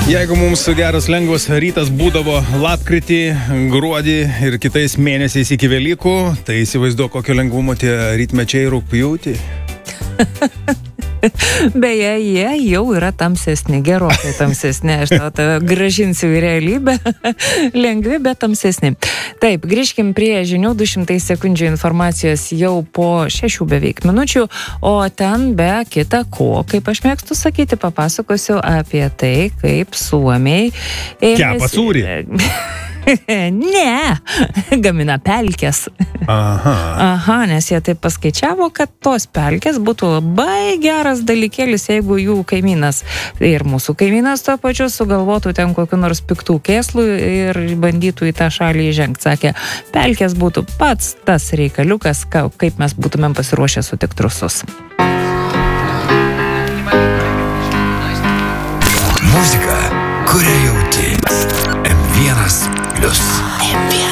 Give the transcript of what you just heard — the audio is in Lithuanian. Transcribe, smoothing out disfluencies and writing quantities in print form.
Jeigu mums geras lengvas rytas būdavo lapkritį, gruodį ir kitais mėnesiais iki Velykų, tai įsivaizduok, kokio lengvumo tie rytmečiai rugpjūtį. Beje, jie jau yra tamsesni, gerokai tamsesni, aš tave grąžinsiu į realybę, lengvi, bet tamsesni. Taip, grįžkim prie žinių, 200 sekundžių informacijos jau po 6 beveik minučių, o ten be kita ko, kaip aš mėgstu sakyti, papasakosiu apie tai, kaip Suomiai Kepa sūrį. Ne, gamina pelkes. Aha, nes jie taip paskaičiavo, kad tos pelkės būtų labai geras dalykėlis, jeigu jų kaimynas ir mūsų kaimynas to pačiu sugalvotų ten kokiu nors piktų kėslų ir bandytų į tą šalį įžengti. Sakė, pelkės būtų pats tas reikaliukas, kaip mes būtumėm pasiruošę sutikti rusus. Muzika, kurią jauti. M1+.